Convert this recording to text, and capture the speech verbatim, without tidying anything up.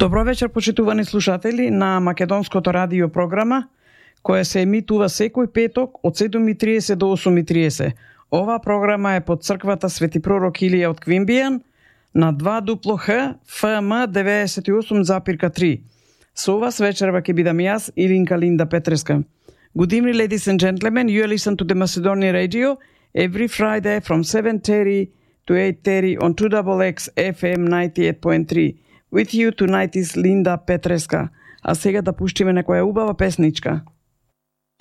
Добро вечер, почитувани слушатели на Македонското радио програма, која се емитува секој петок од седум и триесет до осум и триесет. Ова програма е под црквата Свети пророк Илија од Квимбијан на два дупло Х Ф М деветдесет и осум запирка три. Со вас вечерва ќе бидам јас, Илинка Линда Петреска. Good evening, ladies and gentlemen. You listen to the Macedonian Radio every Friday from seven thirty to eight thirty on two X X F M ninety-eight point three. With you tonight is Linda Петреска. А сега да пуштиме некоја убава песничка.